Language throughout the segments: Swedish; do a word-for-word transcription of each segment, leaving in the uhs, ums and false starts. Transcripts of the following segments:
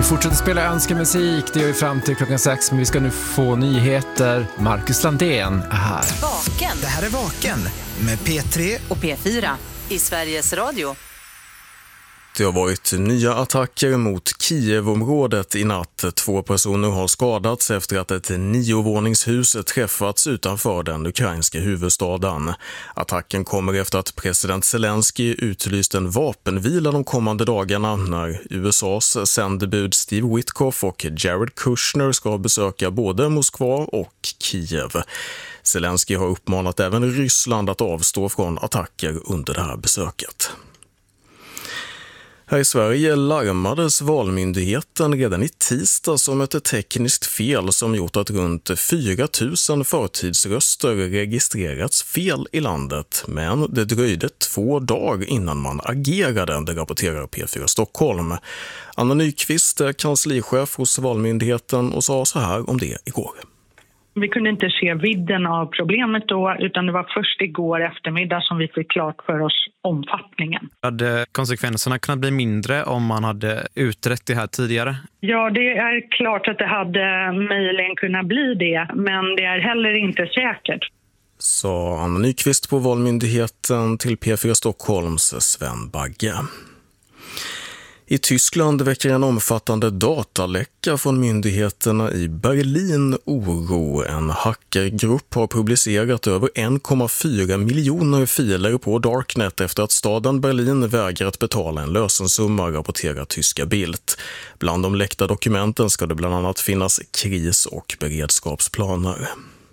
Vi fortsätter spela önskemusik, det gör vi fram till klockan sex, men vi ska nu få nyheter. Marcus Landén är här. Vaken. Det här är Vaken med P tre och P fyra i Sveriges Radio. Det har varit nya attacker mot Kiev-området i natt. Två personer har skadats efter att ett niovåningshus träffats utanför den ukrainska huvudstaden. Attacken kommer efter att president Zelensky utlyst en vapenvila de kommande dagarna när U S A:s sändebud Steve Witkoff och Jared Kushner ska besöka både Moskva och Kiev. Zelensky har uppmanat även Ryssland att avstå från attacker under det här besöket. Här i Sverige larmades Valmyndigheten redan i tisdag som ett tekniskt fel som gjort att runt fyra tusen förtidsröster registrerats fel i landet. Men det dröjde två dagar innan man agerade, det rapporterar P fyra Stockholm. Anna Nyqvist är kanslichef hos Valmyndigheten och sa så här om det igår. Vi kunde inte se vidden av problemet då, utan det var först igår eftermiddag som vi fick klart för oss omfattningen. Hade konsekvenserna kunnat bli mindre om man hade utrett det här tidigare? Ja, det är klart att det hade möjligen kunnat bli det, men det är heller inte säkert. Sa Anna Nyqvist på Valmyndigheten till P fyra Stockholms Sven Bagge. I Tyskland väcker en omfattande dataläcka från myndigheterna i Berlin oro. En hackergrupp har publicerat över en komma fyra miljoner filer på Darknet efter att staden Berlin vägrat betala en lösensumma, rapporterar tyska Bild. Bland de läckta dokumenten ska det bland annat finnas kris- och beredskapsplaner.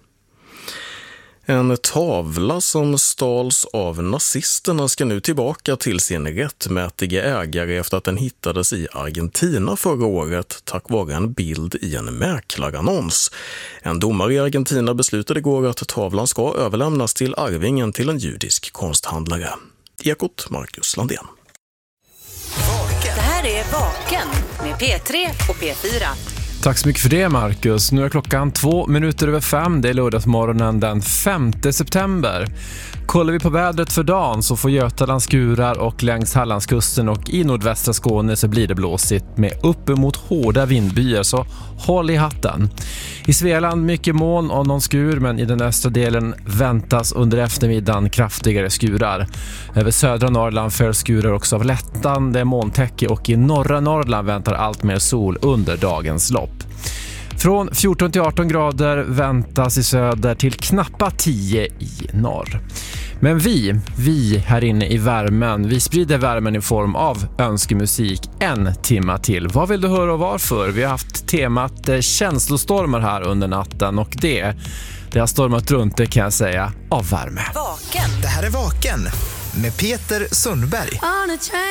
En tavla som stals av nazisterna ska nu tillbaka till sin rättmätiga ägare efter att den hittades i Argentina förra året tack vare en bild i en mäklarannons. En domare i Argentina beslutade igår att tavlan ska överlämnas till arvingen till en judisk konsthandlare. Ekot, Marcus Landén. Det här är Vaken med P tre och P fyra. Tack så mycket för det, Marcus. Nu är klockan två minuter över fem. Det är lördagsmorgonen den femte september. Kollar vi på vädret för dagen så får Götaland skurar och längs Hallandskusten och i nordvästra Skåne så blir det blåsigt med uppemot hårda vindbyar, så håll i hatten. I Svealand mycket moln och någon skur, men i den östra delen väntas under eftermiddagen kraftigare skurar. Över södra Norrland för skurar också av lättande molntäcke och i norra Norrland väntar allt mer sol under dagens lopp. Från fjorton till arton grader väntas i söder till knappa tio i norr. Men vi, vi här inne i värmen, vi sprider värmen i form av önskemusik en timma till. Vad vill du höra och varför? Vi har haft temat känslostormar här under natten och det, det har stormat runt, det kan jag säga, av värme. Vaken. Det här är Vaken med Peter Sundberg.